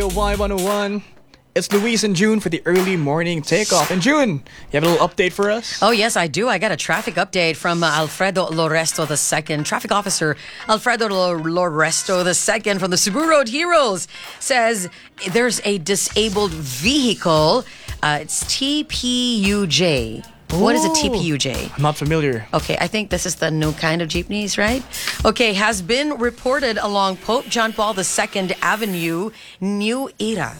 Y101. It's Luis and June for the early morning takeoff. And June, you have a little update for us? Oh, yes, I do. I got a traffic update from Alfredo Loresto II. Traffic officer Alfredo Loresto II from the Cebu Road Heroes says there's a disabled vehicle. It's TPUJ. What is a TPUJ? I'm not familiar. Okay, I think this is the new kind of jeepneys, right? Okay, has been reported along Pope John Paul II Avenue, New Era.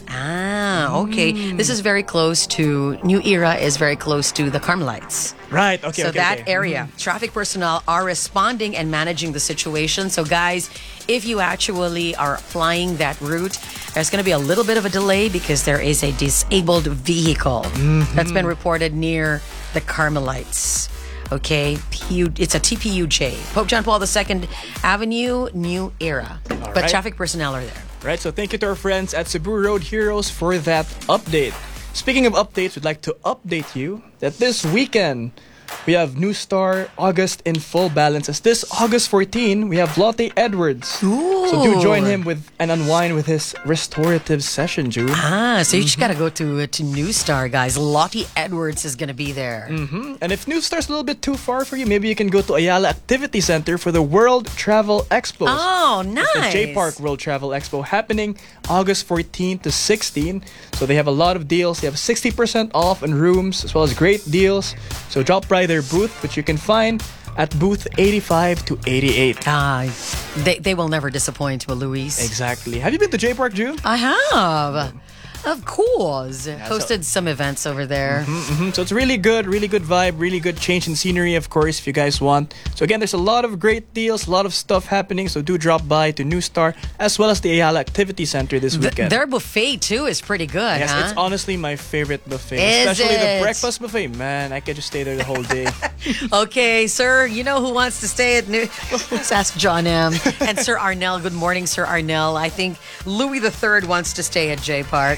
Okay. This is very close to, New Era is very close to the Carmelites. Right, okay, So that area, traffic personnel are responding and managing the situation. So guys, if you actually are flying that route, there's going to be a little bit of a delay because there is a disabled vehicle that's been reported near the Carmelites. Okay, it's a TPUJ, Pope John Paul II Avenue, New Era. But traffic personnel are there. Right, so thank you to our friends at Cebu Road Heroes for that update. Speaking of updates, we'd like to update you that this weekend we have New Star August in full balance. As this August 14, we have Lotte Edwards. Ooh. So do join him and unwind with his restorative session, June. So you just gotta go to New Star, guys. Lotte Edwards is gonna be there. And if New Star's a little bit too far for you, maybe you can go to Ayala Activity Center for the World Travel Expo. Oh, nice. It's the J Park World Travel Expo happening August 14 to 16. So they have a lot of deals. They have 60% off on rooms as well as great deals. So drop by their booth, which you can find at booth 85 to 88. They will never disappoint, Luis. Exactly. Have you been to J Park, June? I have. Of course. Hosted some events over there. So it's really good vibe, really good change in scenery, of course, if you guys want. So again, there's a lot of great deals, a lot of stuff happening. So do drop by to New Star as well as the Ayala Activity Center this weekend. Their buffet, too, is pretty good. Yes, huh? It's honestly my favorite buffet. Is especially it? the breakfast buffet. Man, I could just stay there the whole day. Okay, sir, you know who wants to stay at New... Well, let's ask John M. And Sir Arnel. Good morning, Sir Arnel. I think Louis III wants to stay at J Park.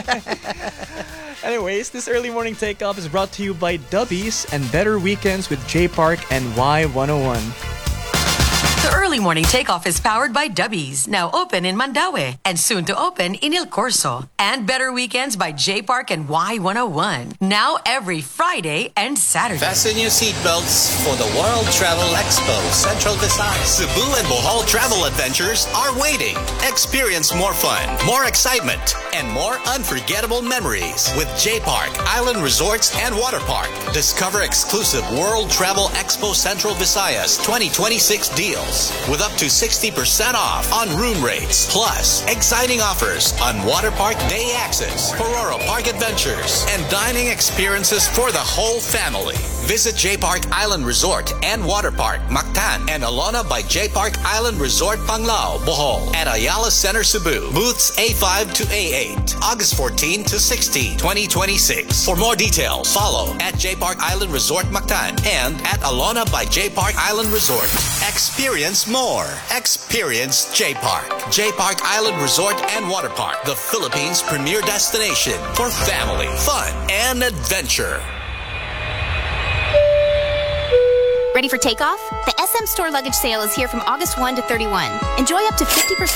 Anyways, this early morning takeoff is brought to you by Dubbies and Better Weekends with J Park and Y101. The early morning takeoff is powered by Dubbies, now open in Mandaue and soon to open in El Corso. And Better Weekends by J Park and Y101, now every Friday and Saturday. Fasten your seatbelts for the World Travel Expo Central Visayas. Cebu and Bohol travel adventures are waiting. Experience more fun, more excitement, and more unforgettable memories with J Park Island Resorts and Water Park. Discover exclusive World Travel Expo Central Visayas 2026 deals with up to 60% off on room rates, plus exciting offers on Water Park Day Access, Pororo Park Adventures, and dining experiences for the whole family. Visit J Park Island Resort and Water Park, Mactan, and Alona by J Park Island Resort, Panglao, Bohol, at Ayala Center, Cebu. Booths A5 to A8, August 14 to 16, 2026. For more details, follow at J Park Island Resort, Mactan, and at Alona by J Park Island Resort. Experience more. Experience J Park. J Park Island Resort and Water Park, the Philippines' premier destination for family, fun, and adventure. Ready for takeoff? The SM Store Luggage Sale is here from August 1 to 31. Enjoy up to 50%